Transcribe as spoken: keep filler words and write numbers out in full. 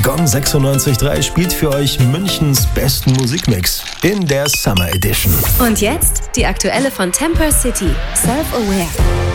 Gong sechsundneunzig Komma drei spielt für euch Münchens besten Musikmix in der Summer Edition. Und jetzt die aktuelle von Temper City, Self-Aware.